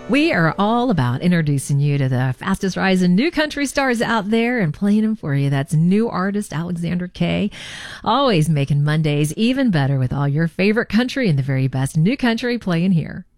We are all about introducing you to the fastest rising new country stars out there and playing them for you. That's new artist Alexandra Kay. Always making Mondays even better with all your favorite country and the very best new country playing here.